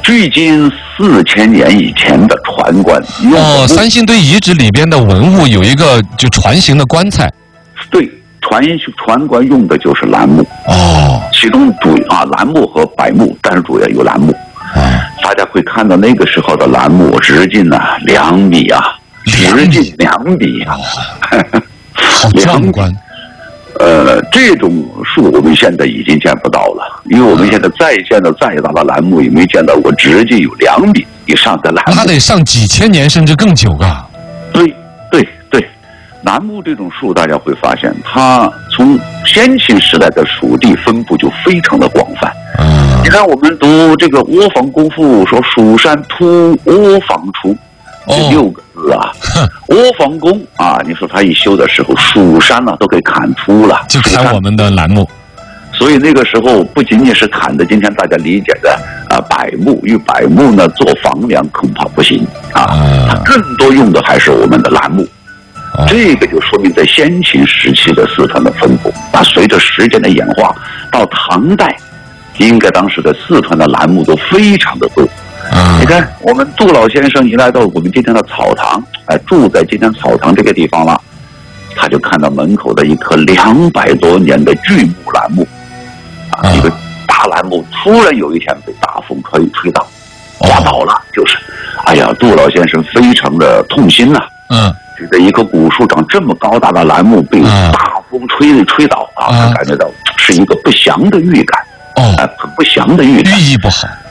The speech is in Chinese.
距今4000年以前的船棺。 哦，三星堆遗址里边的文物有一个就船形的棺材。 对，船棺用的就是楠木。 哦， 其中楠木和柏木，但是主要有楠木。大家会看到那个时候的楠木直径2米啊，直径2米啊， 好壮观。 这种树我们现在已经见不到了，因为我们现在再见到再大的楠木，也没见到过直径有2米以上的楠木。 那得上几千年甚至更久啊。 对，楠木这种树，大家会发现，它从先秦时代的属地分布就非常的广泛。你看，我们读这个《阿房宫赋》说“蜀山突阿房出”，这6个字啊，阿房宫啊，你说他一修的时候，蜀山都给砍秃了， 就砍我们的楠木。 所以那个时候不仅仅是砍的今天大家理解的柏木，因为柏木呢做房梁恐怕不行它更多用的还是我们的楠木。这个就说明在先秦时期的四川的分布，随着时间的演化，到唐代，应该当时的四川的楠木都非常的多。你看，我们杜老先生一来到我们今天的草堂，住在今天草堂这个地方了，他就看到门口的一棵200多年的巨木楠木，一个大楠木，突然有一天被大风吹倒，刮倒了，哎呀，杜老先生非常的痛心呐。觉得一棵古树长这么高大的楠木被大风吹倒他感觉到是一个不祥的预感。很不祥的预感， 寓意不好。